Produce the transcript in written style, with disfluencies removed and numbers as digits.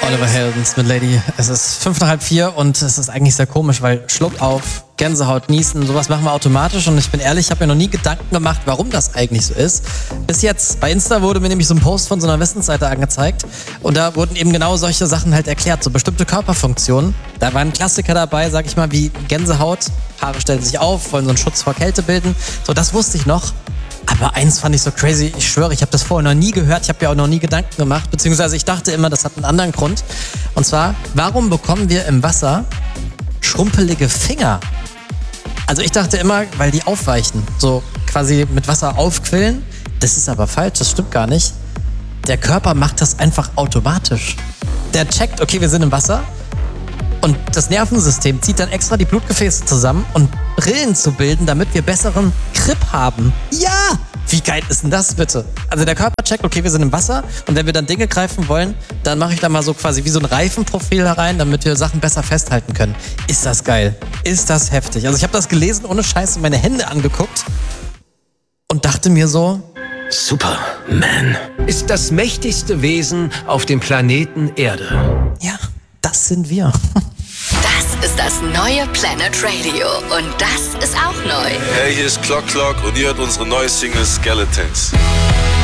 Oliver Heldens mit Lady. Es ist 3:55 und es ist eigentlich sehr komisch, weil Schluck auf, Gänsehaut, Niesen, sowas machen wir automatisch und ich bin ehrlich, ich habe mir noch nie Gedanken gemacht, warum das eigentlich so ist. Bis jetzt, bei Insta wurde mir nämlich so ein Post von so einer Wissensseite angezeigt und da wurden eben genau solche Sachen halt erklärt, so bestimmte Körperfunktionen. Da waren Klassiker dabei, sag ich mal, wie Gänsehaut, Haare stellen sich auf, wollen so einen Schutz vor Kälte bilden. So, das wusste ich noch. Aber eins fand ich so crazy, ich schwöre, ich habe das vorher noch nie gehört, ich habe mir auch noch nie Gedanken gemacht, beziehungsweise ich dachte immer, das hat einen anderen Grund. Und zwar, warum bekommen wir im Wasser schrumpelige Finger? Also ich dachte immer, weil die aufweichen, so quasi mit Wasser aufquillen. Das ist aber falsch, das stimmt gar nicht. Der Körper macht das einfach automatisch. Der checkt, okay, wir sind im Wasser. Und das Nervensystem zieht dann extra die Blutgefäße zusammen, um Rillen zu bilden, damit wir besseren Grip haben. Ja! Wie geil ist denn das bitte? Also der Körper checkt, okay, wir sind im Wasser und wenn wir dann Dinge greifen wollen, dann mache ich da mal so quasi wie so ein Reifenprofil herein, damit wir Sachen besser festhalten können. Ist das geil? Ist das heftig? Also ich habe das gelesen, ohne Scheiße, meine Hände angeguckt und dachte mir so... Superman ist das mächtigste Wesen auf dem Planeten Erde. Ja, das sind wir. Das ist das neue Planet Radio und das ist auch neu. Hey, hier ist Clock und ihr hört unsere neue Single Skeletons.